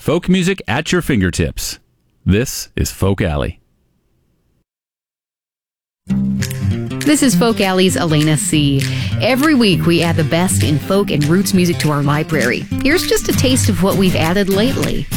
Folk music at your fingertips. This is Folk Alley. This is Folk Alley's Elena C. Every week we add the best in folk and roots music to our library. Here's just a taste of what we've added lately.